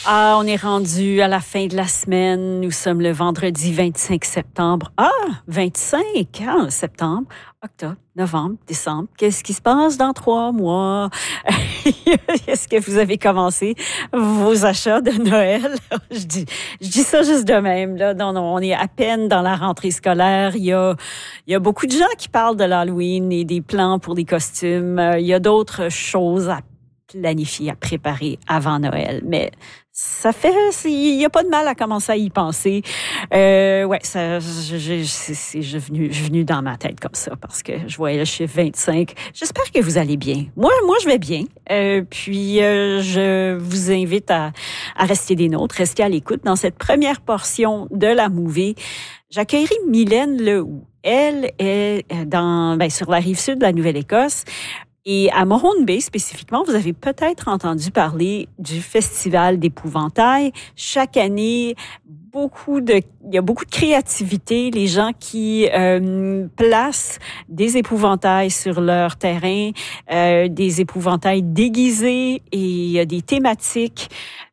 Ah, on est rendu à la fin de la semaine. Nous sommes le vendredi 25 septembre. Ah, 25 septembre, octobre, novembre, décembre. Qu'est-ce qui se passe dans 3 mois? Est-ce que vous avez commencé vos achats de Noël? Je dis ça juste de même. Là. Non, on est à peine dans la rentrée scolaire. Il y a beaucoup de gens qui parlent de l'Halloween et des plans pour des costumes. Il y a d'autres choses à planifier, à préparer avant Noël. Mais il n'y a pas de mal à commencer à y penser. C'est venu dans ma tête comme ça parce que je voyais le chiffre 25. J'espère que vous allez bien. Moi, je vais bien. Je vous invite à rester des nôtres, rester à l'écoute dans cette première portion de la movie. J'accueillerai Mylène Lehoux. Elle est sur la rive sud de la Nouvelle-Écosse. Et à Mohone Bay, spécifiquement, vous avez peut-être entendu parler du Festival d'épouvantail. Chaque année, il y a beaucoup de créativité. Les gens qui placent des épouvantails sur leur terrain, des épouvantails déguisés et il y a des thématiques.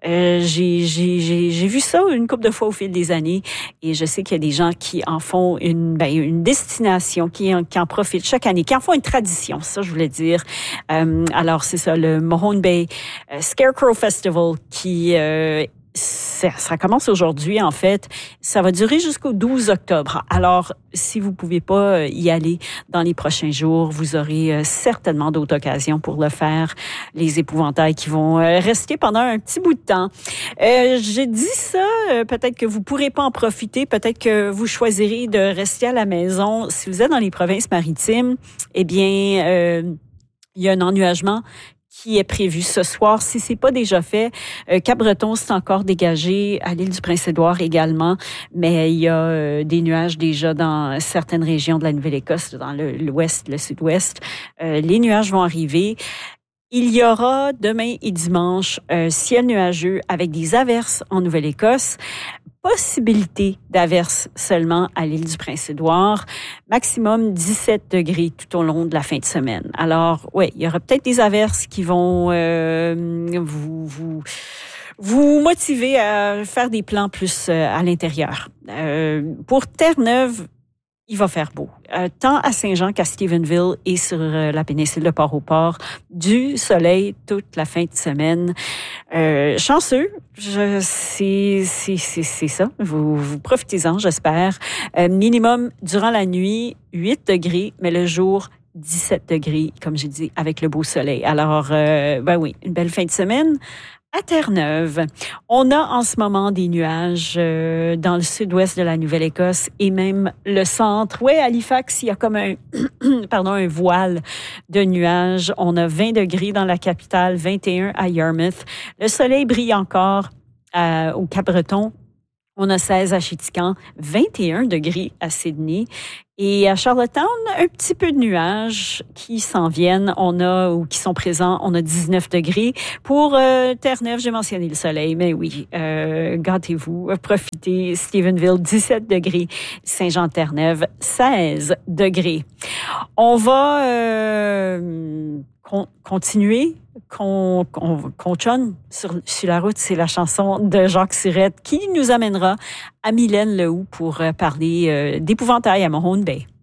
J'ai vu ça une couple de fois au fil des années et je sais qu'il y a des gens qui en font une destination, qui en profitent chaque année, qui en font une tradition, ça je voulais dire. Alors c'est ça, le Mohone Bay Scarecrow Festival qui ça commence aujourd'hui, en fait. Ça va durer jusqu'au 12 octobre. Alors, si vous pouvez pas y aller dans les prochains jours, vous aurez certainement d'autres occasions pour le faire. Les épouvantails qui vont rester pendant un petit bout de temps. J'ai dit ça, peut-être que vous pourrez pas en profiter, peut-être que vous choisirez de rester à la maison. Si vous êtes dans les provinces maritimes, eh bien, il y a un ennuagement qui est prévu ce soir. Si c'est pas déjà fait, Cap-Breton, c'est encore dégagé, à l'île du Prince-Édouard également, mais il y a des nuages déjà dans certaines régions de la Nouvelle-Écosse, dans l'ouest, le sud-ouest. Les nuages vont arriver. Il y aura demain et dimanche un ciel nuageux avec des averses en Nouvelle-Écosse. Possibilité d'averses seulement à l'île du Prince-Édouard. Maximum 17 degrés tout au long de la fin de semaine. Alors, oui, il y aura peut-être des averses qui vont vous motiver à faire des plans plus à l'intérieur. Pour Terre-Neuve, il va faire beau. Tant à Saint-Jean qu'à Stephenville et sur la péninsule de Port-au-Port. Du soleil toute la fin de semaine. Chanceux, c'est ça. Vous profitez-en, j'espère. Minimum durant la nuit, 8 degrés, mais le jour, 17 degrés, comme j'ai dit, avec le beau soleil. Alors, oui, une belle fin de semaine. À Terre-Neuve, on a en ce moment des nuages dans le sud-ouest de la Nouvelle-Écosse et même le centre. Oui, à Halifax, il y a comme un voile de nuages. On a 20 degrés dans la capitale, 21 à Yarmouth. Le soleil brille encore au Cap-Breton. On a 16 à Chéticamp, 21 degrés à Sydney. Et à Charlottetown, un petit peu de nuages qui s'en viennent. Qui sont présents. On a 19 degrés. Pour Terre-Neuve, j'ai mentionné le soleil, mais oui, gâtez-vous, profitez. Stephenville, 17 degrés. Saint-Jean-Terre-Neuve, 16 degrés. On va continuer. Qu'on chonne sur la route, c'est la chanson de Jacques Surette qui nous amènera à Mylène Lehoux pour parler d'épouvantail à Mohone Bay.